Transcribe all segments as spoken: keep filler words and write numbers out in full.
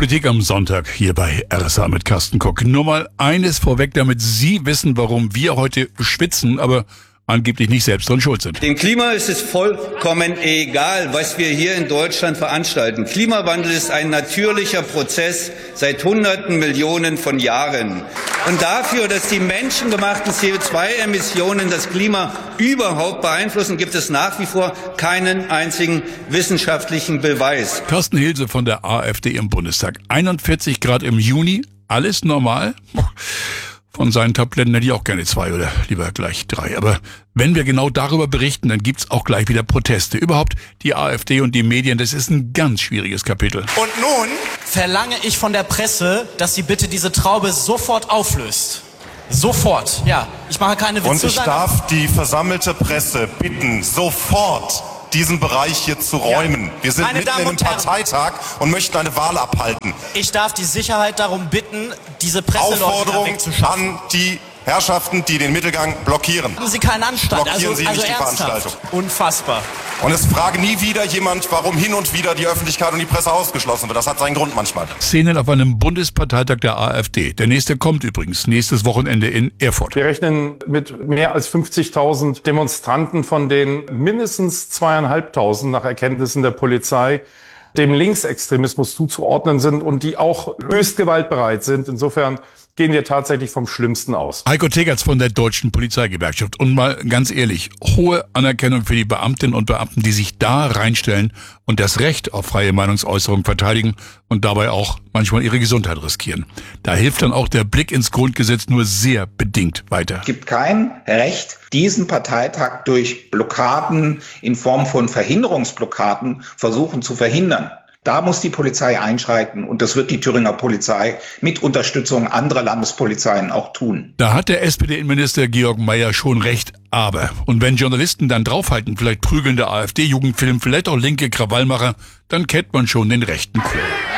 Politik am Sonntag hier bei R S A mit Carsten Koch. Nur mal eines vorweg, damit Sie wissen, warum wir heute schwitzen, aber angeblich nicht selbst dran schuld sind. Dem Klima ist es vollkommen egal, was wir hier in Deutschland veranstalten. Klimawandel ist ein natürlicher Prozess seit hunderten Millionen von Jahren. Und dafür, dass die menschengemachten C O zwei Emissionen das Klima überhaupt beeinflussen, gibt es nach wie vor keinen einzigen wissenschaftlichen Beweis. Carsten Hilse von der AfD im Bundestag. einundvierzig Grad im Juni, alles normal? Von seinen Tabletten hätte ich auch gerne zwei oder lieber gleich drei. Aber wenn wir genau darüber berichten, dann gibt's auch gleich wieder Proteste. Überhaupt die AfD und die Medien, das ist ein ganz schwieriges Kapitel. Und nun verlange ich von der Presse, dass sie bitte diese Traube sofort auflöst. Sofort, ja. Ich mache keine Witze. Und ich darf die versammelte Presse bitten, sofort diesen Bereich hier zu räumen. Ja. Wir sind Meine mitten Damen in einem und Herren, Parteitag und möchten eine Wahl abhalten. Ich darf die Sicherheit darum bitten, diese Presseleute Aufforderung wegzuschaffen. an die Herrschaften, die den Mittelgang blockieren. Haben Sie keinen Anstand? Blockieren also, Sie also nicht die ernsthaft. Veranstaltung. Unfassbar. Und es frage nie wieder jemand, warum hin und wieder die Öffentlichkeit und die Presse ausgeschlossen wird. Das hat seinen Grund manchmal. Szenen auf einem Bundesparteitag der AfD. Der nächste kommt übrigens nächstes Wochenende in Erfurt. Wir rechnen mit mehr als fünfzigtausend Demonstranten, von denen mindestens zweieinhalbtausend nach Erkenntnissen der Polizei dem Linksextremismus zuzuordnen sind und die auch höchst gewaltbereit sind. Insofern gehen wir tatsächlich vom Schlimmsten aus. Heiko Tegerts von der Deutschen Polizeigewerkschaft. Und mal ganz ehrlich, hohe Anerkennung für die Beamtinnen und Beamten, die sich da reinstellen und das Recht auf freie Meinungsäußerung verteidigen und dabei auch manchmal ihre Gesundheit riskieren. Da hilft dann auch der Blick ins Grundgesetz nur sehr bedingt weiter. Es gibt kein Recht, diesen Parteitag durch Blockaden in Form von Verhinderungsblockaden versuchen zu verhindern. Da muss die Polizei einschreiten und das wird die Thüringer Polizei mit Unterstützung anderer Landespolizeien auch tun. Da hat der S P D-Innenminister Georg Mayer schon recht, aber. Und wenn Journalisten dann draufhalten, vielleicht prügelnde AfD-Jugendfilm, vielleicht auch linke Krawallmacher, dann kennt man schon den rechten Chor.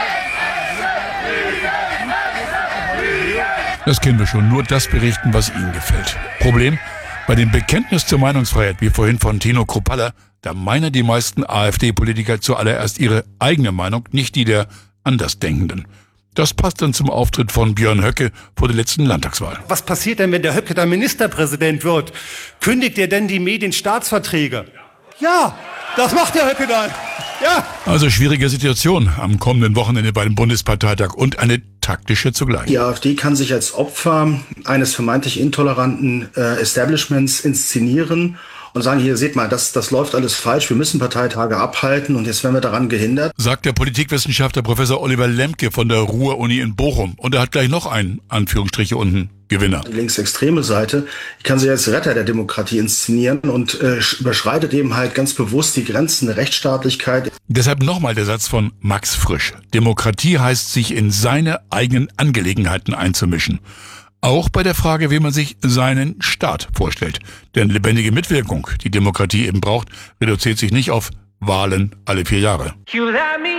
Das kennen wir schon, nur das berichten, was Ihnen gefällt. Problem? Bei dem Bekenntnis zur Meinungsfreiheit, wie vorhin von Tino Kruppalla, da meinen die meisten AfD-Politiker zuallererst ihre eigene Meinung, nicht die der Andersdenkenden. Das passt dann zum Auftritt von Björn Höcke vor der letzten Landtagswahl. Was passiert denn, wenn der Höcke dann Ministerpräsident wird? Kündigt er denn die Medienstaatsverträge? Ja, das macht der Höcke dann. Ja. Also schwierige Situation am kommenden Wochenende bei dem Bundesparteitag und eine taktische zugleich. Die AfD kann sich als Opfer eines vermeintlich intoleranten äh, Establishments inszenieren und sagen, hier seht mal, das, das läuft alles falsch, wir müssen Parteitage abhalten und jetzt werden wir daran gehindert. Sagt der Politikwissenschaftler Professor Oliver Lemke von der Ruhr-Uni in Bochum. Und er hat gleich noch einen, Anführungsstriche unten, Gewinner. Die linksextreme Seite, die kann sich als Retter der Demokratie inszenieren und äh, überschreitet eben halt ganz bewusst die Grenzen der Rechtsstaatlichkeit. Deshalb nochmal der Satz von Max Frisch. Demokratie heißt, sich in seine eigenen Angelegenheiten einzumischen. Auch bei der Frage, wie man sich seinen Staat vorstellt. Denn lebendige Mitwirkung, die Demokratie eben braucht, reduziert sich nicht auf Wahlen alle vier Jahre.